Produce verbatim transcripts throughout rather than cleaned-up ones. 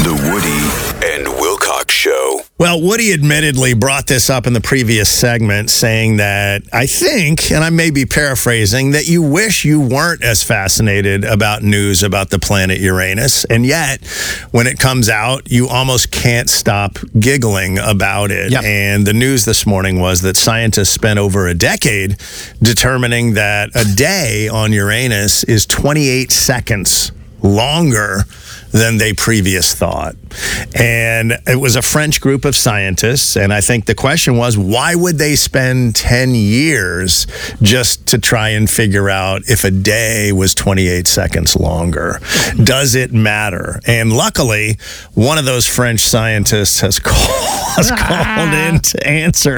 The Woody and Wilcox Show. Well, Woody admittedly brought this up in the previous segment, saying that I think, and I may be paraphrasing, that you wish you weren't as fascinated about news about the planet Uranus. And yet, when it comes out, you almost can't stop giggling about it. Yep. And the news this morning was that scientists spent over a decade determining that a day on Uranus is twenty-eight seconds longer than they previous thought. And it was a French group of scientists, and I think the question was, why would they spend ten years just to try and figure out if a day was twenty-eight seconds longer? Does it matter? And luckily, one of those French scientists has called, has called in to answer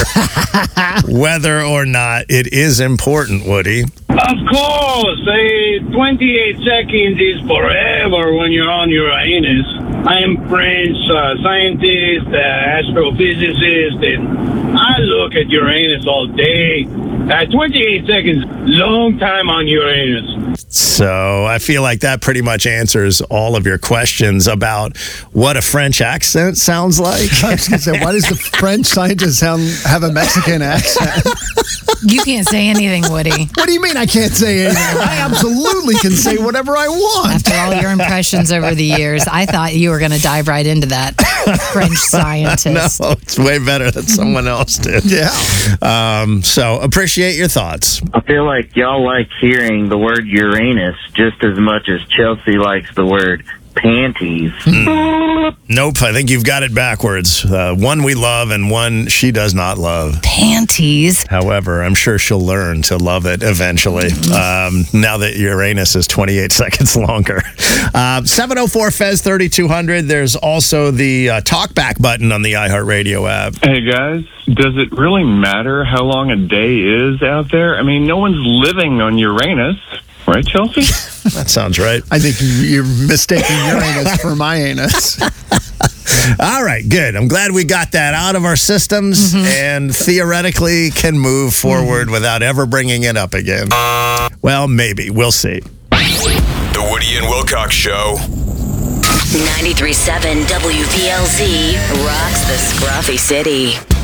whether or not it is important, Woody. Of course, eh, twenty-eight seconds is forever when you're on Uranus. I am French uh, scientist, uh, astrophysicist, and I look at Uranus all day. Uh, twenty-eight seconds, long time on Uranus. So I feel like that pretty much answers all of your questions about what a French accent sounds like. I was going to say, why does the French scientist sound have a Mexican accent? You can't say anything, Woody. What do you mean I can't say anything? I absolutely can say whatever I want. After all your impressions over the years, I thought you were going to dive right into that French scientist. No, it's way better than someone else did. Yeah. Um, so appreciate your thoughts. I feel like y'all like hearing the word Uranus just as much as Chelsea likes the word panties. Mm. Nope, I think you've got it backwards. Uh, one we love and one she does not love. Panties. However, I'm sure she'll learn to love it eventually, um, now that Uranus is twenty-eight seconds longer. Uh, seven oh four F E Z thirty-two hundred. There's also the uh, talkback button on the iHeartRadio app. Hey, guys, does it really matter how long a day is out there? I mean, no one's living on Uranus. Right, Chelsea? That sounds right. I think you're mistaking Uranus for my anus. All right, good. I'm glad we got that out of our systems mm-hmm. and theoretically can move forward mm-hmm. without ever bringing it up again. Well, maybe. We'll see. The Woody and Wilcox Show. ninety-three point seven W V L Z rocks the Scruffy City.